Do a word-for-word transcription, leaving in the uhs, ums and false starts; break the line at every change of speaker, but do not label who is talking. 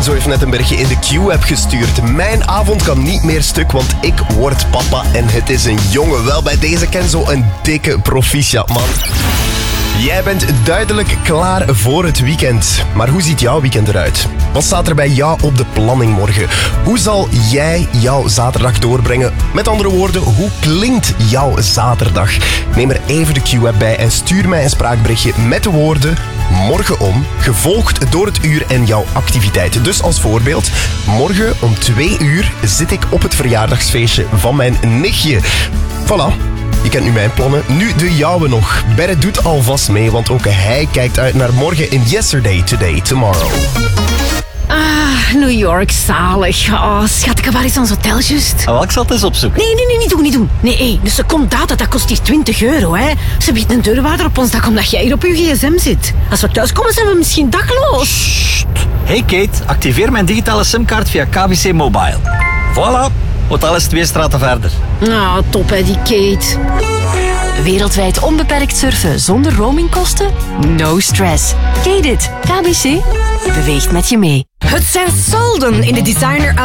Kenzo heeft net een berichtje in de Q-app gestuurd. Mijn avond kan niet meer stuk, want ik word papa en het is een jongen. Wel, bij deze Kenzo een dikke proficiat, man. Jij bent duidelijk klaar voor het weekend. Maar hoe ziet jouw weekend eruit? Wat staat er bij jou op de planning morgen? Hoe zal jij jouw zaterdag doorbrengen? Met andere woorden, hoe klinkt jouw zaterdag? Neem er even de Q-app bij en stuur mij een spraakberichtje met de woorden morgen om, gevolgd door het uur en jouw activiteit. Dus als voorbeeld, morgen om twee uur zit ik op het verjaardagsfeestje van mijn nichtje. Voilà. Je kent nu mijn plannen, nu de jouwe nog. Berre doet alvast mee, want ook hij kijkt uit naar morgen in Yesterday, Today, Tomorrow.
Ah, New York, zalig. Oh, schatke, waar is ons hotel juist?
Oh, ik zal het eens opzoeken.
Nee, nee, nee, niet doen, niet doen. Nee, hey, de secondata, dat kost hier twintig euro, hè. Ze biedt een deurwaarder op ons dak omdat jij hier op je gsm zit. Als we thuiskomen, zijn we misschien dakloos.
Sst. Hey Kate, activeer mijn digitale simkaart via K B C Mobile. Voilà, hotel is twee straten verder.
Nou, top hè, die Kate.
Wereldwijd onbeperkt surfen zonder roamingkosten? No stress. Kate it. K B C beweegt met je mee.
Het zijn solden in de designer